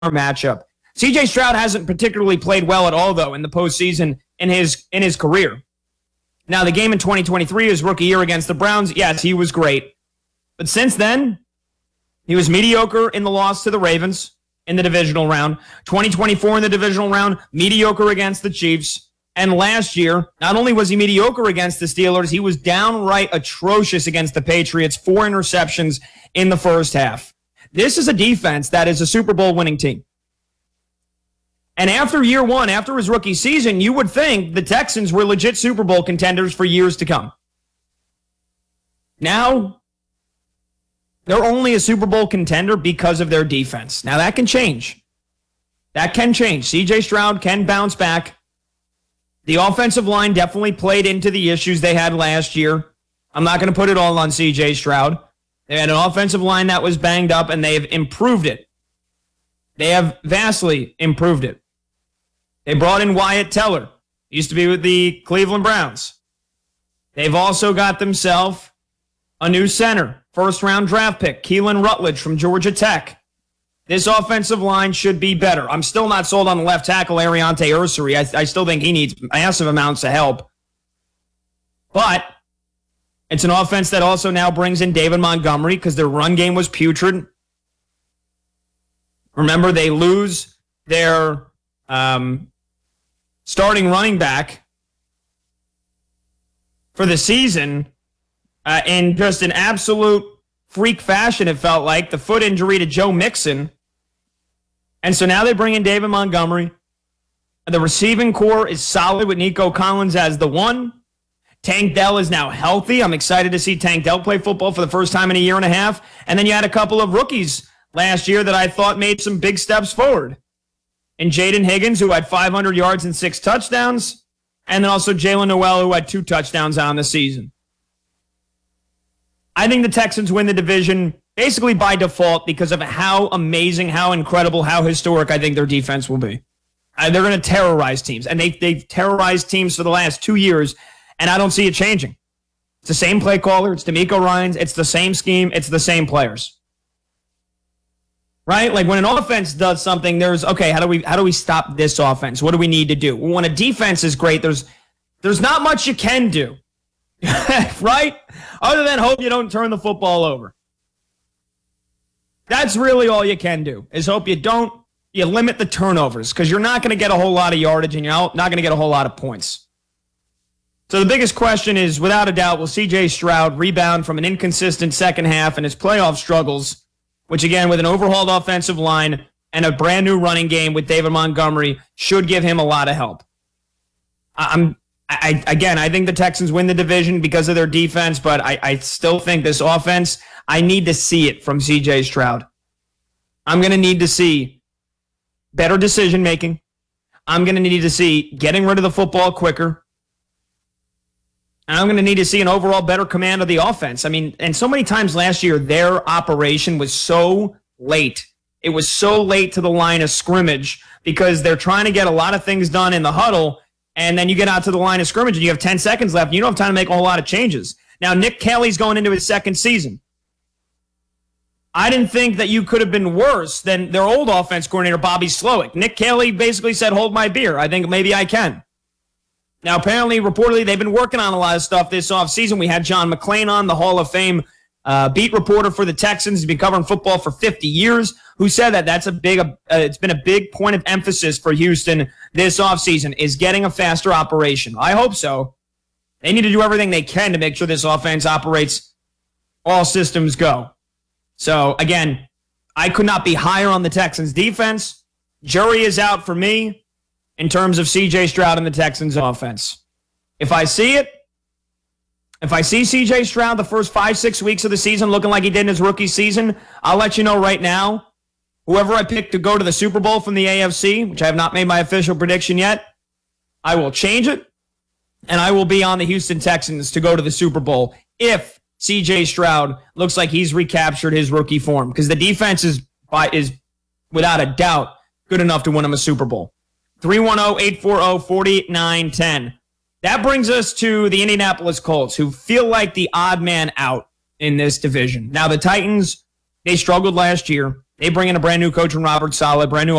matchup. CJ Stroud hasn't particularly played well at all, though, in the postseason in his career. Now, the game in 2023, his rookie year against the Browns, yes, he was great. But since then, he was mediocre in the loss to the Ravens in the divisional round. 2024 in the divisional round, mediocre against the Chiefs. And last year, not only was he mediocre against the Steelers, he was downright atrocious against the Patriots. 4 interceptions in the first half. This is a defense that is a Super Bowl winning team. And after year one, after his rookie season, you would think the Texans were legit Super Bowl contenders for years to come. Now, they're only a Super Bowl contender because of their defense. Now, that can change. That can change. CJ Stroud can bounce back. The offensive line definitely played into the issues they had last year. I'm not going to put it all on CJ Stroud. They had an offensive line that was banged up, and they've improved it. They have vastly improved it. They brought in Wyatt Teller. He used to be with the Cleveland Browns. They've also got themselves a new center, first-round draft pick, Keelan Rutledge from Georgia Tech. This offensive line should be better. I'm still not sold on the left tackle, Ariante Ursary. I still think he needs massive amounts of help. But it's an offense that also now brings in David Montgomery because their run game was putrid. Remember, they lose their starting running back for the season in just an absolute freak fashion, it felt like. The foot injury to Joe Mixon. And so now they bring in David Montgomery. The receiving core is solid with Nico Collins as the one. Tank Dell is now healthy. I'm excited to see Tank Dell play football for the first time in a year and a half. And then you had a couple of rookies last year that I thought made some big steps forward. And Jaden Higgins, who had 500 yards and 6 touchdowns. And then also Jalen Noel, who had 2 touchdowns on the season. I think the Texans win the division basically by default because of how amazing, how incredible, how historic I think their defense will be. They're going to terrorize teams. And they've terrorized teams for the last 2 years, and I don't see it changing. It's the same play caller. It's DeMeco Ryans. It's the same scheme. It's the same players. Right? Like when an offense does something, there's, okay, how do we stop this offense? What do we need to do? When a defense is great, there's not much you can do. Right? Other than hope you don't turn the football over. That's really all you can do, is hope you limit the turnovers, because you're not going to get a whole lot of yardage and you're not going to get a whole lot of points. So the biggest question is, without a doubt, will C.J. Stroud rebound from an inconsistent second half and his playoff struggles, which again, with an overhauled offensive line and a brand new running game with David Montgomery, should give him a lot of help. I think the Texans win the division because of their defense, but I still think this offense, I need to see it from C.J. Stroud. I'm going to need to see better decision-making. I'm going to need to see getting rid of the football quicker. And I'm going to need to see an overall better command of the offense. I mean, and so many times last year, their operation was so late. It was so late to the line of scrimmage because they're trying to get a lot of things done in the huddle. And then you get out to the line of scrimmage and you have 10 seconds left. And you don't have time to make a whole lot of changes. Now, Nick Kelly's going into his second season. I didn't think that you could have been worse than their old offense coordinator, Bobby Slowick. Nick Kelly basically said, hold my beer. I think maybe I can. Now, apparently, reportedly, they've been working on a lot of stuff this offseason. We had John McClain on, the Hall of Fame beat reporter for the Texans. He's been covering football for 50 years, who said that it's been a big point of emphasis for Houston this offseason, is getting a faster operation. I hope so. They need to do everything they can to make sure this offense operates all systems go. So, again, I could not be higher on the Texans' defense. Jury is out for me in terms of C.J. Stroud and the Texans' offense. If I see C.J. Stroud the first 5-6 weeks of the season looking like he did in his rookie season, I'll let you know right now. Whoever I pick to go to the Super Bowl from the AFC, which I have not made my official prediction yet, I will change it, and I will be on the Houston Texans to go to the Super Bowl if C.J. Stroud looks like he's recaptured his rookie form, because the defense is without a doubt good enough to win him a Super Bowl. 310-840-4910. That brings us to the Indianapolis Colts, who feel like the odd man out in this division. Now, the Titans, they struggled last year. They bring in a brand new coach in Robert Saleh, brand new